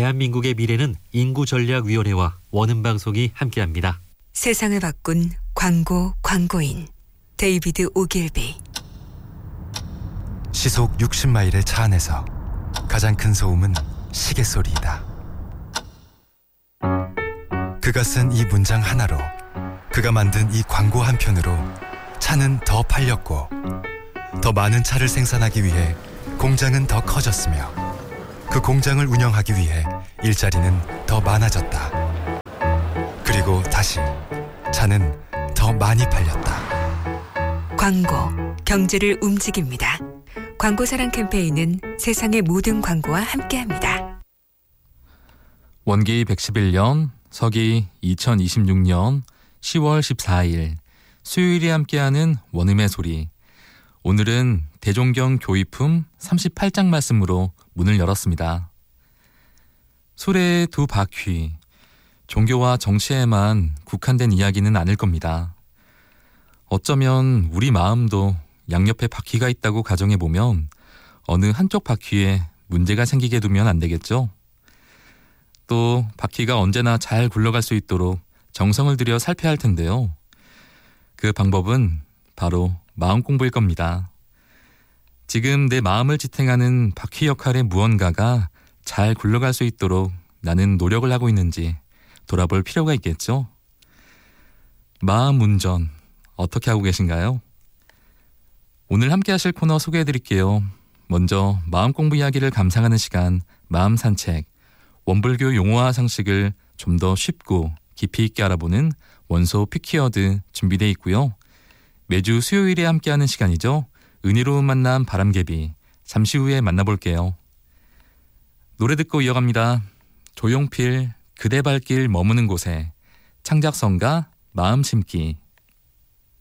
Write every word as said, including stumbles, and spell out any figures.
대한민국의 미래는 인구전략위원회와 원음방송이 함께합니다. 세상을 바꾼 광고 광고인 데이비드 오길비. 시속 육십 마일의 차 안에서 가장 큰 소음은 시계 소리이다. 그가 쓴 이 문장 하나로, 그가 만든 이 광고 한 편으로 차는 더 팔렸고, 더 많은 차를 생산하기 위해 공장은 더 커졌으며, 그 공장을 운영하기 위해 일자리는 더 많아졌다. 그리고 다시 차는 더 많이 팔렸다. 광고, 경제를 움직입니다. 광고사랑 캠페인은 세상의 모든 광고와 함께합니다. 원기 백십일 년, 서기 이천이십육 년 시월 십사일 수요일에 함께하는 원음의 소리. 오늘은 대종경 교의품 삼십팔 장 말씀으로 문을 열었습니다. 수레의 두 바퀴, 종교와 정치에만 국한된 이야기는 아닐 겁니다. 어쩌면 우리 마음도 양옆에 바퀴가 있다고 가정해보면 어느 한쪽 바퀴에 문제가 생기게 두면 안 되겠죠? 또 바퀴가 언제나 잘 굴러갈 수 있도록 정성을 들여 살펴야 할 텐데요. 그 방법은 바로 마음 공부일 겁니다. 지금 내 마음을 지탱하는 바퀴 역할의 무언가가 잘 굴러갈 수 있도록 나는 노력을 하고 있는지 돌아볼 필요가 있겠죠? 마음 운전 어떻게 하고 계신가요? 오늘 함께 하실 코너 소개해드릴게요. 먼저 마음 공부 이야기를 감상하는 시간, 마음 산책. 원불교 용어와 상식을 좀 더 쉽고 깊이 있게 알아보는 원소 피키워드 준비되어 있고요. 매주 수요일에 함께하는 시간이죠. 은혜로운 만남 바람개비. 잠시 후에 만나볼게요. 노래 듣고 이어갑니다. 조용필 그대 발길 머무는 곳에, 창작성가 마음 심기.